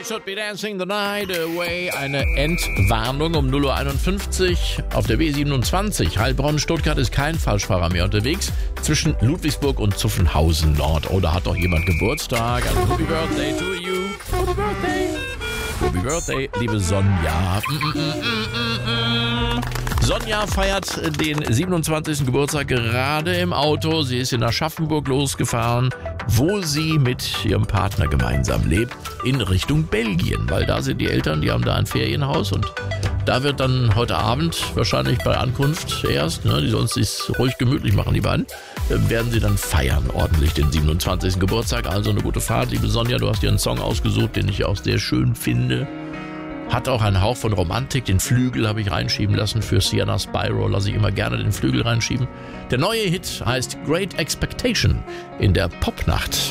Should Be Dancing the Night Away. Eine Entwarnung um 0:51 Uhr auf der B27. Heilbronn-Stuttgart ist kein Falschfahrer mehr unterwegs. Zwischen Ludwigsburg und Zuffenhausen Nord. Oder hat doch jemand Geburtstag? Also Happy Birthday to you. Happy Birthday. Happy Birthday, liebe Sonja. Sonja feiert den 27. Geburtstag gerade im Auto. Sie ist in Aschaffenburg losgefahren, wo sie mit ihrem Partner gemeinsam lebt, in Richtung Belgien. Weil da sind die Eltern, die haben da ein Ferienhaus und da wird dann heute Abend, wahrscheinlich bei Ankunft erst, die sollen es sich ruhig gemütlich machen, die beiden, werden sie dann feiern, ordentlich den 27. Geburtstag. Also eine gute Fahrt, liebe Sonja, du hast dir einen Song ausgesucht, den ich auch sehr schön finde. Hat auch einen Hauch von Romantik, den Flügel habe ich reinschieben lassen für Sienna Spyro, lasse ich immer gerne den Flügel reinschieben. Der neue Hit heißt Great Expectation in der Popnacht.